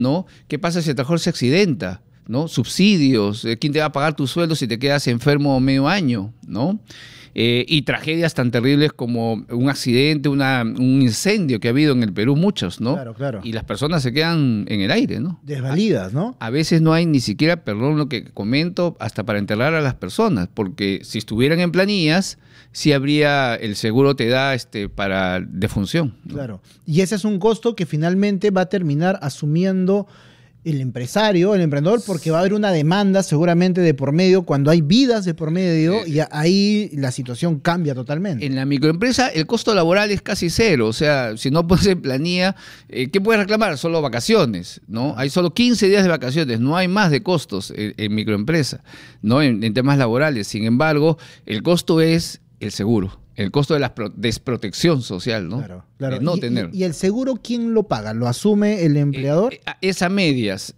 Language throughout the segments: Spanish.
¿no? ¿Qué pasa si el trabajador se accidenta? ¿No? Subsidios, ¿quién te va a pagar tu sueldo si te quedas enfermo medio año? ¿No? Y tragedias tan terribles como un accidente, un incendio que ha habido en el Perú, muchos, ¿no? Claro, claro. Y las personas se quedan en el aire, ¿no? Desvalidas, ¿no? A veces no hay ni siquiera, perdón lo que comento, hasta para enterrar a las personas, porque si estuvieran en planillas, sí habría, el seguro te da para defunción, ¿no? Claro. Y ese es un costo que finalmente va a terminar asumiendo el empresario, el emprendedor, porque va a haber una demanda seguramente de por medio cuando hay vidas de por medio y ahí la situación cambia totalmente. En la microempresa el costo laboral es casi cero, o sea, si no pones en planilla, ¿qué puedes reclamar? Solo vacaciones, ¿no? Hay solo 15 días de vacaciones, no hay más de costos en microempresa, ¿no? En temas laborales. Sin embargo, el costo es el seguro. El costo de la desprotección social, ¿no? Claro, claro. De no tener. ¿Y el seguro quién lo paga? ¿Lo asume el empleador? Es a medias.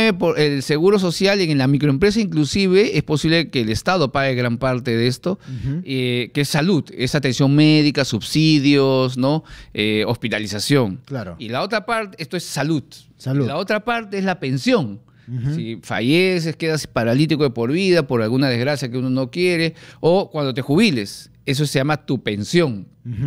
El seguro social en la microempresa inclusive es posible que el Estado pague gran parte de esto, que es salud, es atención médica, subsidios, ¿no? Hospitalización. Claro. Y la otra parte, esto es salud. Salud. La otra parte es la pensión. Si falleces, quedas paralítico de por vida por alguna desgracia que uno no quiere, o cuando te jubiles, eso se llama tu pensión,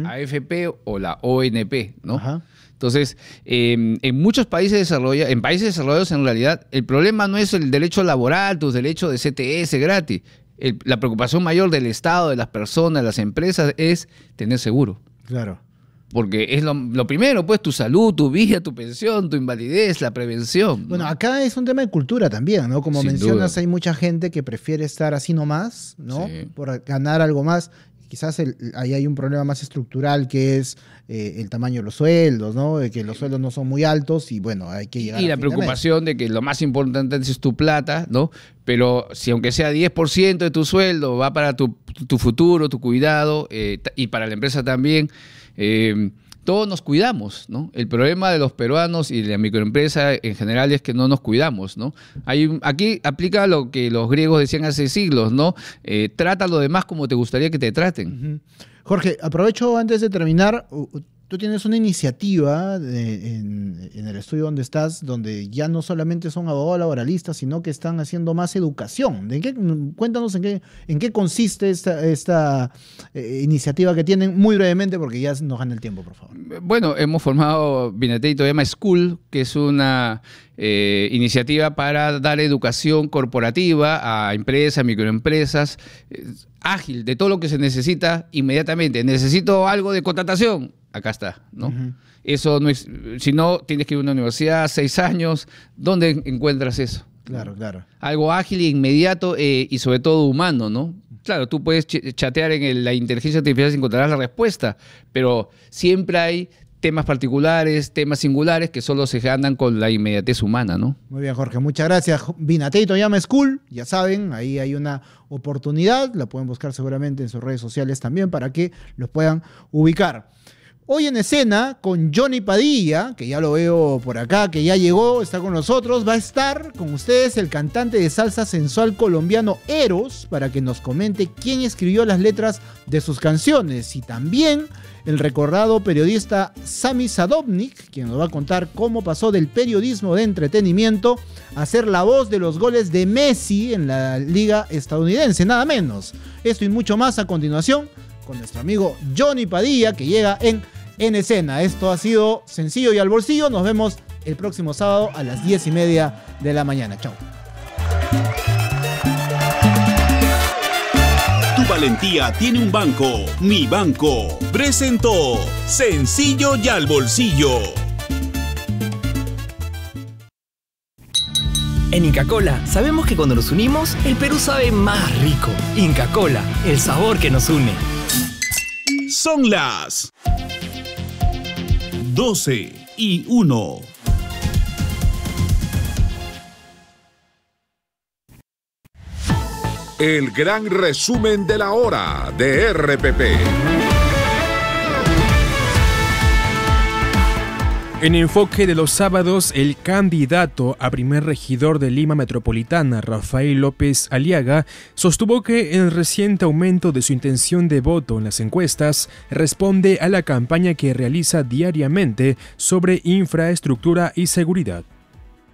AFP o la ONP, ¿no? Ajá. Entonces, en muchos países desarrollados en realidad, el problema no es el derecho laboral, tus derechos de CTS gratis. La preocupación mayor del Estado, de las personas, de las empresas, es tener seguro. Claro. Porque es lo primero, pues, tu salud, tu vida, tu pensión, tu invalidez, la prevención. Bueno, ¿no? acá es un tema de cultura también, ¿no? Como Sin mencionas, duda. hay mucha gente que prefiere estar así nomás, ¿no? Sí. Por ganar algo más. Quizás ahí hay un problema más estructural que es el tamaño de los sueldos, ¿no? De que los sueldos no son muy altos y bueno, hay que llegar Y a la fin de mes. preocupación de que lo más importante es tu plata, ¿no? Pero si aunque sea 10% de tu sueldo va para tu futuro, tu cuidado, y para la empresa también, todos nos cuidamos, ¿no? El problema de los peruanos y de la microempresa en general es que no nos cuidamos, ¿no? Aquí aplica lo que los griegos decían hace siglos, ¿no? Trata a los demás como te gustaría que te traten. Jorge, aprovecho antes de terminar. Tú tienes una iniciativa en el estudio donde estás, donde ya no solamente son abogados laboralistas, sino que están haciendo más educación. Cuéntanos en qué consiste esta iniciativa que tienen, muy brevemente, porque ya nos gana el tiempo, por favor. Bueno, hemos formado Binateito Llama School, que es una iniciativa para dar educación corporativa a empresas, microempresas, ágil, de todo lo que se necesita inmediatamente. Necesito algo de contratación. Acá está, ¿no? Eso no es, si no, tienes que ir a una universidad, 6 años, ¿dónde encuentras eso? Claro, claro. Algo ágil e inmediato y sobre todo humano, ¿no? Claro, tú puedes chatear en la inteligencia artificial y encontrarás la respuesta, pero siempre hay temas particulares, temas singulares que solo se ganan con la inmediatez humana, ¿no? Muy bien, Jorge, muchas gracias. Binateito Llama School, ya saben, ahí hay una oportunidad, la pueden buscar seguramente en sus redes sociales también para que los puedan ubicar. Hoy en escena con Johnny Padilla, que ya lo veo por acá, que ya llegó, está con nosotros. Va a estar con ustedes el cantante de salsa sensual colombiano Eros, para que nos comente quién escribió las letras de sus canciones. Y también el recordado periodista Sami Sadovnik, quien nos va a contar cómo pasó del periodismo de entretenimiento a ser la voz de los goles de Messi en la liga estadounidense, nada menos. Esto y mucho más a continuación con nuestro amigo Johnny Padilla, que llega en escena. Esto ha sido Sencillo y al Bolsillo. Nos vemos el próximo sábado a las 10:30 de la mañana. Chao. Tu valentía tiene un banco. Mi banco presentó Sencillo y al Bolsillo. En Inca Kola sabemos que cuando nos unimos, el Perú sabe más rico. Inca Kola, el sabor que nos une. Son las 12:01. El gran resumen de la hora de RPP. En enfoque de los sábados, el candidato a primer regidor de Lima Metropolitana, Rafael López Aliaga, sostuvo que el reciente aumento de su intención de voto en las encuestas responde a la campaña que realiza diariamente sobre infraestructura y seguridad.